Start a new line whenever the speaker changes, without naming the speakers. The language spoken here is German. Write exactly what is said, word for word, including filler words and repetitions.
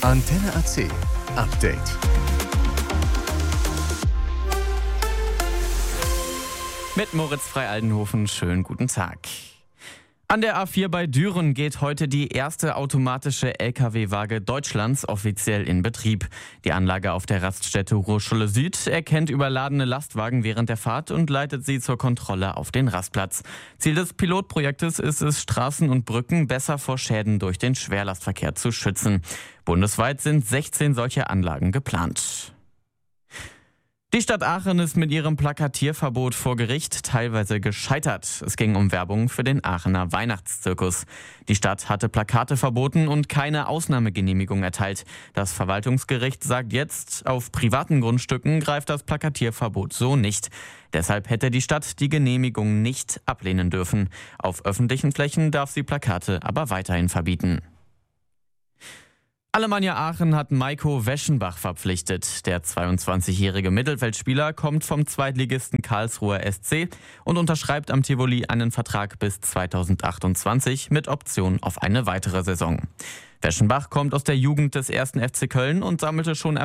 Antenne A C Update.
Mit Moritz Frei-Aldenhofen, schönen guten Tag. An der A vier bei Düren geht heute die erste automatische L K W-Waage Deutschlands offiziell in Betrieb. Die Anlage auf der Raststätte Ruhrschule Süd erkennt überladene Lastwagen während der Fahrt und leitet sie zur Kontrolle auf den Rastplatz. Ziel des Pilotprojektes ist es, Straßen und Brücken besser vor Schäden durch den Schwerlastverkehr zu schützen. Bundesweit sind sechzehn solche Anlagen geplant. Die Stadt Aachen ist mit ihrem Plakatierverbot vor Gericht teilweise gescheitert. Es ging um Werbung für den Aachener Weihnachtszirkus. Die Stadt hatte Plakate verboten und keine Ausnahmegenehmigung erteilt. Das Verwaltungsgericht sagt jetzt, auf privaten Grundstücken greift das Plakatierverbot so nicht. Deshalb hätte die Stadt die Genehmigung nicht ablehnen dürfen. Auf öffentlichen Flächen darf sie Plakate aber weiterhin verbieten. Alemannia Aachen hat Maiko Weschenbach verpflichtet. Der zweiundzwanzigjährige Mittelfeldspieler kommt vom Zweitligisten Karlsruher S C und unterschreibt am Tivoli einen Vertrag bis zweitausendachtundzwanzig mit Option auf eine weitere Saison. Weschenbach kommt aus der Jugend des ersten F C Köln und sammelte schon